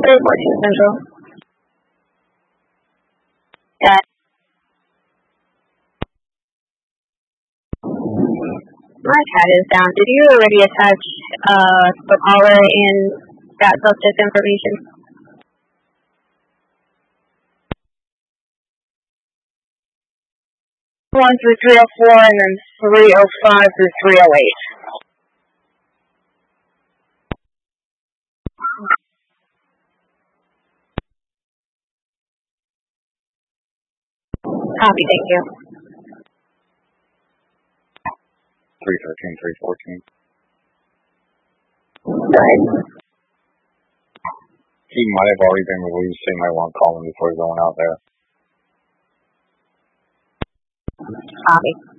314 Central. Got my chat is down. Did you already attach the caller and that subject information? 1 through 304 and then 305 through 308. Copy, thank you. 313, 314. Go ahead. He might have already been released, so you might want to call him before going out there. Copy.